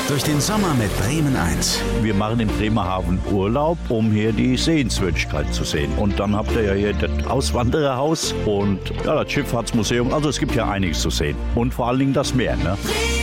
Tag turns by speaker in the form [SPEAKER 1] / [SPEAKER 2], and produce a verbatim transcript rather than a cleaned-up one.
[SPEAKER 1] durch den Sommer mit Bremen eins.
[SPEAKER 2] Wir machen in Bremerhaven Urlaub, um hier die Sehenswürdigkeit zu sehen. Und dann habt ihr ja hier das Auswandererhaus und ja, das Schifffahrtsmuseum. Also es gibt ja einiges zu sehen. Und vor allen Dingen das Meer, ne?